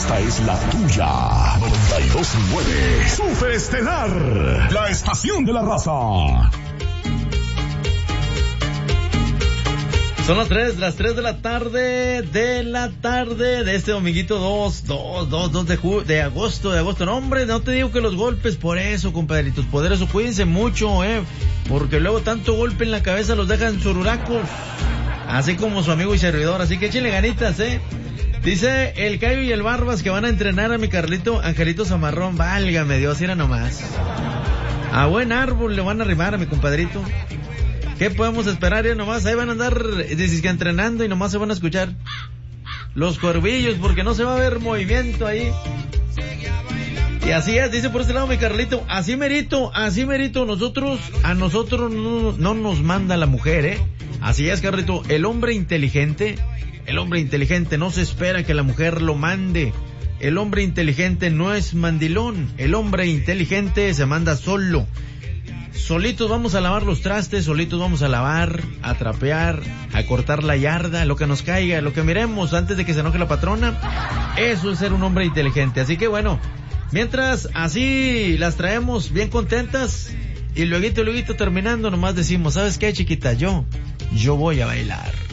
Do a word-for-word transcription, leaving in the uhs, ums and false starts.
esta es la tuya. noventa y dos punto nueve Super Estelar, la estación de la raza. Son las tres, las tres de la tarde, de la tarde de este dominguito dos, dos, dos, dos de, ju- de agosto, de agosto. No, hombre, no te digo que los golpes, por eso, compadritos, por eso, cuídense mucho, eh, porque luego tanto golpe en la cabeza los dejan sururacos, así como su amigo y servidor, así que échenle ganitas, eh. Dice el Cayo y el Barbas que van a entrenar a mi Carlito Angelito Zamarrón, válgame Dios, era nomás. A buen árbol le van a arrimar a mi compadrito. ¿Qué podemos esperar ya nomás? Ahí van a andar, dices que entrenando y nomás se van a escuchar los corvillos porque no se va a ver movimiento ahí. Y así es, dice por este lado mi Carlito, así merito, así merito, nosotros, a nosotros no, no nos manda la mujer, eh. Así es, Carlito, el hombre inteligente, el hombre inteligente no se espera que la mujer lo mande. El hombre inteligente no es mandilón, el hombre inteligente se manda solo. Solitos vamos a lavar los trastes, solitos vamos a lavar, a trapear, a cortar la yarda, lo que nos caiga, lo que miremos antes de que se enoje la patrona. Eso es ser un hombre inteligente. Así que bueno, mientras así las traemos bien contentas y luego, luego terminando nomás decimos, ¿sabes qué, chiquita? Yo, yo voy a bailar.